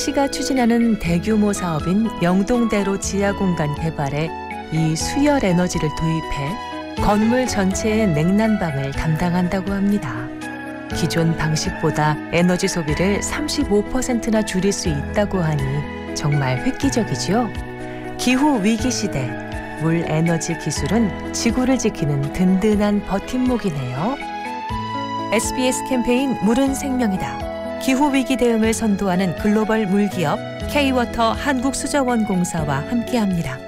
서울시가 추진하는 대규모 사업인 영동대로 지하공간 개발에 이 수열 에너지를 도입해 건물 전체의 냉난방을 담당한다고 합니다. 기존 방식보다 에너지 소비를 35%나 줄일 수 있다고 하니 정말 획기적이죠. 기후 위기 시대, 물 에너지 기술은 지구를 지키는 든든한 버팀목이네요. SBS 캠페인 물은 생명이다. 기후 위기 대응을 선도하는 글로벌 물기업 K-워터 한국수자원공사와 함께합니다.